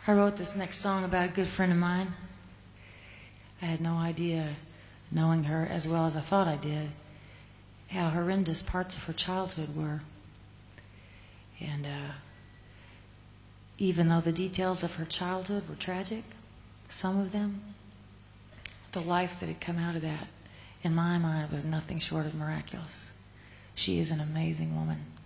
I wrote this next song about a good friend of mine. I had no idea, knowing her as well as I thought I did, how horrendous parts of her childhood were. And even though the details of her childhood were tragic, some of them, the life that had come out of that, in my mind, was nothing short of miraculous. She is an amazing woman.